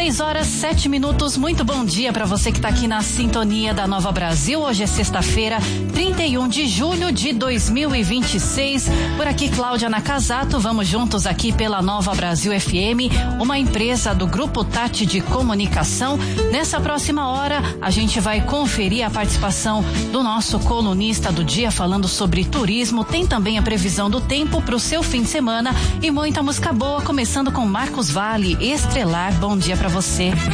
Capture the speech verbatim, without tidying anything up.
seis horas, sete minutos, muito bom dia para você que está aqui na sintonia da Nova Brasil. Hoje é sexta-feira, trinta e um de julho de dois mil e vinte e seis. Por aqui, Cláudia Nakazato, vamos juntos aqui pela Nova Brasil F M, uma empresa do Grupo Tati de Comunicação. Nessa próxima hora, a gente vai conferir a participação do nosso colunista do dia falando sobre turismo. Tem também a previsão do tempo para o seu fim de semana e muita música boa, começando com Marcos Valle, Estrelar. Bom dia para você.